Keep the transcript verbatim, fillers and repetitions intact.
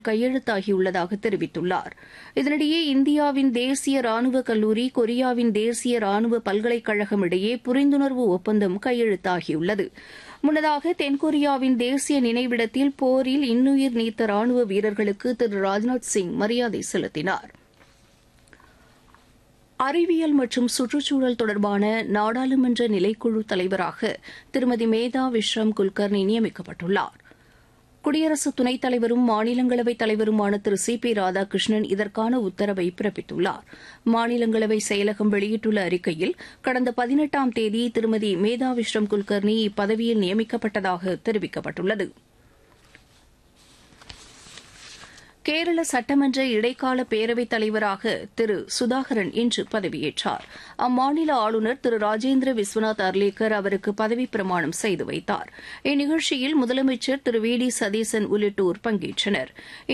கையெழுத்தாகியுள்ளதாக தெரிவித்துள்ளார். இதனிடையே இந்தியாவின் தேசிய ராணுவ கல்லூரி கொரியாவின் தேசிய ராணுவ பல்கலைக்கழகம் இடையே புரிந்துணர்வு ஒப்பந்தம் கையெழுத்தாகியுள்ளது. முன்னதாக தென்கொரியாவின் தேசிய நினைவிடத்தில் போரில் இன்னுயிர் நீத்த ராணுவ வீரர்களுக்கு திரு ராஜ்நாத் சிங் மரியாதை செலுத்தினார். அறிவியல் மற்றும் சுற்றுச்சூழல் தொடர்பான நாடாளுமன்ற நிலைக்குழு தலைவராக திருமதி மேதா விஸ்ராம் குல்கர்னி நியமிக்கப்பட்டுள்ளார். குடியரசு துணைத் தலைவரும் மாநிலங்களவைத் தலைவருமான திரு சி பி ராதாகிருஷ்ணன் இதற்கான உத்தரவை பிறப்பித்துள்ளார். மாநிலங்களவை செயலகம் வெளியிட்டுள்ள அறிக்கையில் கடந்த பதினெட்டாம் தேதி திருமதி மேதா விஸ்ராம் குல்கர்னி இப்பதவியில் நியமிக்கப்பட்டதாக தெரிவிக்கப்பட்டுள்ளது. கேரள சட்டமன்ற இடைக்கால பேரவைத் தலைவராக திரு சுதாகரன் இன்று பதவியேற்றார். அம்மாநில ஆளுநர் திரு ராஜேந்திர விஸ்வநாத் அர்லேக்கர் அவருக்கு பதவிப் பிரமாணம் செய்து வைத்தார். இந்நிகழ்ச்சியில் முதலமைச்சர் திரு வி டி சதீசன் உள்ளிட்டோர் பங்கேற்றனர்.